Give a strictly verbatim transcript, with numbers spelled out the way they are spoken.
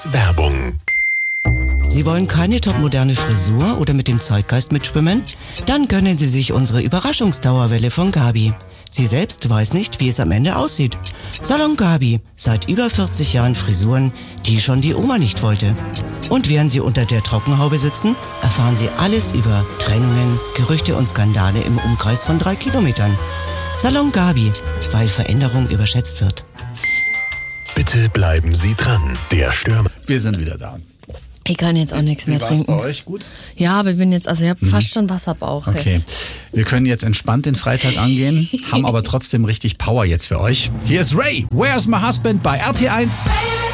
Werbung. Sie wollen keine topmoderne Frisur oder mit dem Zeitgeist mitschwimmen? Dann gönnen Sie sich unsere Überraschungsdauerwelle von Gabi. Sie selbst weiß nicht, wie es am Ende aussieht. Salon Gabi, seit über vierzig Jahren Frisuren, die schon die Oma nicht wollte. Und während Sie unter der Trockenhaube sitzen, erfahren Sie alles über Trennungen, Gerüchte und Skandale im Umkreis von drei Kilometern. Salon Gabi, weil Veränderung überschätzt wird. Bitte bleiben Sie dran. Der Stürmer. Wir sind wieder da. Ich kann jetzt auch nichts mehr Wie war's trinken. bei euch? Gut? Ja, aber ich bin jetzt, also ich habe Mhm. fast schon Wasserbauch Okay. jetzt. Wir können jetzt entspannt den Freitag angehen, haben aber trotzdem richtig Power jetzt für euch. Hier ist Ray, Where's My Husband bei R T eins.